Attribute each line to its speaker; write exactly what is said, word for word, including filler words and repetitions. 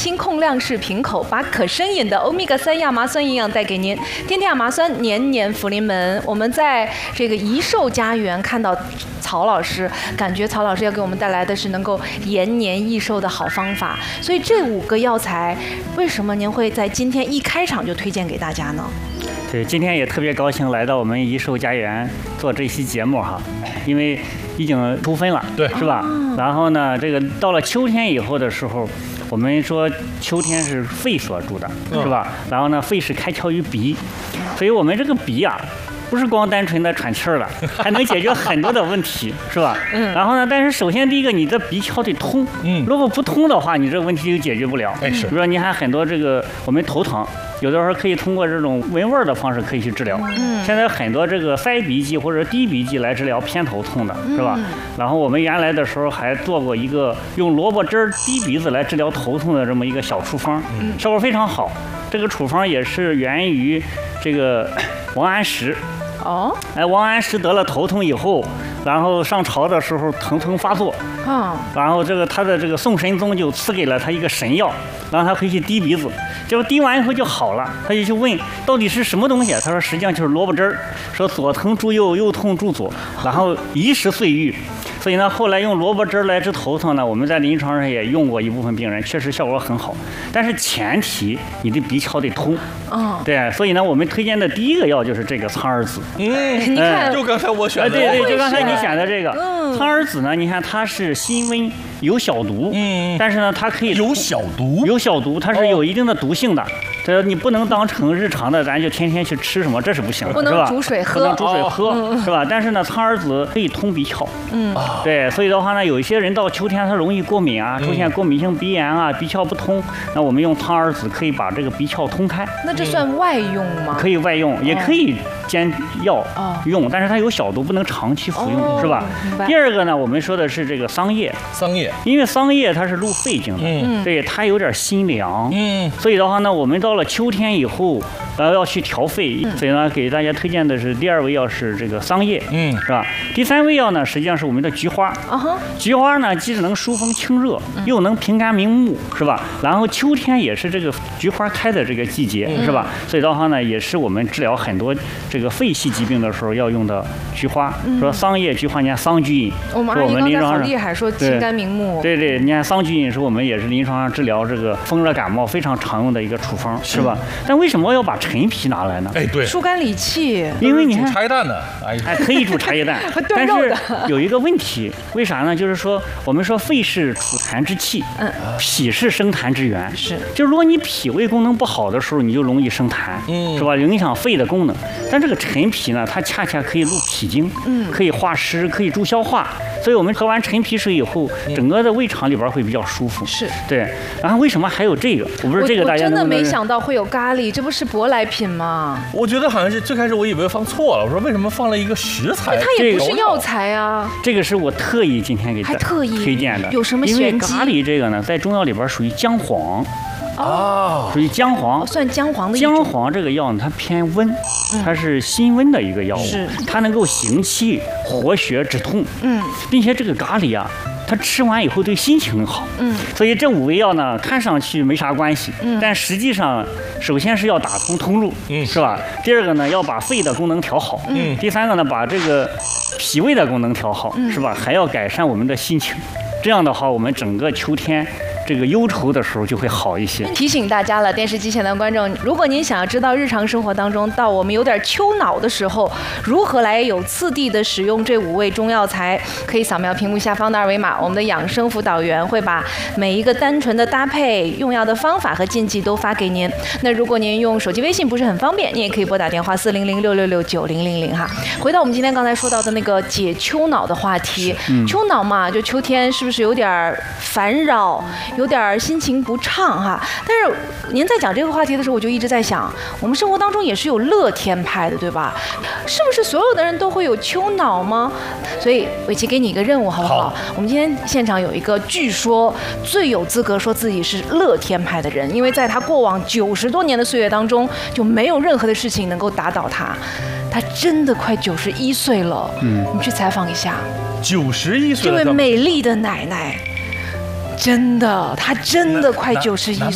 Speaker 1: 清控亮式瓶口，把可生饮的欧米伽三亚麻酸营养带给您。天天亚麻酸，年年福临门。我们在这个益寿家园看到曹老师，感觉曹老师要给我们带来的是能够延年益寿的好方法。所以这五个药材，为什么您会在今天一开场就推荐给大家呢？
Speaker 2: 对，今天也特别高兴来到我们益寿家园做这期节目哈，因为已经出分了，
Speaker 3: 对，
Speaker 2: 是吧？哦、然后呢，这个到了秋天以后的时候，我们说秋天是肺所主的，嗯、是吧？然后呢，肺是开窍于鼻，所以我们这个鼻啊，不是光单纯的喘气儿了，还能解决很多的问题，是吧？嗯。然后呢，但是首先第一个，你的鼻窍得通，嗯，如果不通的话，你这个问题就解决不了。
Speaker 3: 哎，是。
Speaker 2: 比如说，你看很多这个我们头疼。有的时候可以通过这种闻味儿的方式可以去治疗。嗯，现在很多这个塞鼻剂或者滴鼻剂来治疗偏头痛的，是吧？嗯、然后我们原来的时候还做过一个用萝卜汁儿滴鼻子来治疗头痛的这么一个小处方，嗯、效果非常好。这个处方也是源于这个王安石。哦，哎，王安石得了头痛以后，然后上朝的时候疼痛发作，啊，然后这个他的这个宋神宗就赐给了他一个神药，让他回去滴鼻子，结果滴完以后就好了。他就去问到底是什么东西，他说实际上就是萝卜汁儿，说左疼助右，右痛助左，然后一时遂愈。所以呢，后来用萝卜汁来治头疼呢，我们在临床上也用过一部分病人，确实效果很好。但是前提你的鼻窍得通。哦。对，所以呢，我们推荐的第一个药就是这个苍耳子。
Speaker 3: 嗯，你看，就刚才我选的。
Speaker 2: 对对，就刚才你选的这个。嗯。苍耳子呢，你看它是辛温，有小毒。嗯。但是呢，它可以
Speaker 3: 有小毒。
Speaker 2: 有小毒，它是有一定的毒性的。这你不能当成日常的，咱就天天去吃什么，这是不行的，
Speaker 1: 不能煮水喝，
Speaker 2: 不能煮水喝，是吧？但是呢，苍耳子可以通鼻窍。嗯。对，所以的话呢，有一些人到秋天他容易过敏啊，出现过敏性鼻炎啊，鼻窍不通，那我们用苍耳子可以把这个鼻窍通开。
Speaker 1: 那这算外用吗？
Speaker 2: 可以外用，也可以煎药用，但是它有小毒，不能长期服用，是吧？第二个呢，我们说的是这个桑叶。
Speaker 3: 桑叶，
Speaker 2: 因为桑叶它是入肺经的，嗯，对，它有点辛凉，嗯，所以的话呢，我们到了秋天以后，然后要去调肺，所以呢，给大家推荐的是第二味药是这个桑叶，嗯，是吧？第三味药呢，实际上是我们的菊花。啊哈，菊花呢，既能疏风清热，又能平肝明目，是吧？然后秋天也是这个菊花开的这个季节，是吧？所以的话呢，也是我们治疗很多这个肺系疾病的时候要用的菊花。说桑叶、菊花，你看桑菊饮，
Speaker 1: 我们阿姨刚才好厉害，说清肝明目。
Speaker 2: 对对，你看桑菊饮是我们也是临床上治疗这个风热感冒非常常用的一个处方，是吧？但为什么要把陈皮拿来呢？
Speaker 3: 哎，对，
Speaker 1: 疏肝理气。
Speaker 2: 因为你看
Speaker 3: 茶叶蛋呢，
Speaker 2: 哎，可以煮茶叶蛋，但是有一个问题，为啥呢？就是说，我们说肺是储痰之器，嗯，脾是生痰之源，
Speaker 1: 是。
Speaker 2: 就如果你脾胃功能不好的时候，你就容易生痰，嗯，是吧？影响肺的功能。但这个陈皮呢，它恰恰可以入脾经，嗯，可以化湿，可以助消化。所以我们喝完陈皮水以后，整个的胃肠里边会比较舒服。
Speaker 1: 是，
Speaker 2: 对。然后为什么还有这个？我不是这个，大家
Speaker 1: 真的没想到会有咖喱，这不是舶来品吗？
Speaker 3: 我觉得好像是最开始我以为放错了，我说为什么放了一个食材？
Speaker 1: 它也不是药材啊。
Speaker 2: 这个是我特意今天给大家推荐的。
Speaker 1: 有什么玄机？
Speaker 2: 因为咖喱这个呢，在中药里边属于姜黄。哦，属于姜黄，
Speaker 1: 哦、算姜黄的一
Speaker 2: 种。姜黄这个药呢，它偏温，它是辛温的一个药物，
Speaker 1: 是
Speaker 2: 它能够行气、活血、止痛。嗯，并且这个咖喱啊，它吃完以后对心情好。嗯，所以这五味药呢，看上去没啥关系，嗯，但实际上，首先是要打通通路，嗯，是吧？第二个呢，要把肺的功能调好，嗯，第三个呢，把这个脾胃的功能调好，嗯、是吧？还要改善我们的心情。这样的话，我们整个秋天这个忧愁的时候就会好一些。
Speaker 1: 提醒大家了，电视机前的观众，如果您想要知道日常生活当中到我们有点秋恼的时候，如何来有次第的使用这五味中药材，可以扫描屏幕下方的二维码，我们的养生辅导员会把每一个单纯的搭配、用药的方法和禁忌都发给您。那如果您用手机微信不是很方便，你也可以拨打电话四零零六六六九零零零哈。回到我们今天刚才说到的那个解秋恼的话题，嗯、秋恼嘛，就秋天是不是有点烦扰？有点心情不畅哈，但是您在讲这个话题的时候，我就一直在想，我们生活当中也是有乐天派的，对吧？是不是所有的人都会有秋恼吗？所以伟奇给你一个任务，好不好？好，我们今天现场有一个据说最有资格说自己是乐天派的人，因为在他过往九十多年的岁月当中，就没有任何的事情能够打倒他。他真的快九十一岁了，嗯，你去采访一下，
Speaker 3: 九十一岁
Speaker 1: 这位美丽的奶奶。真的，她真的快九十一岁。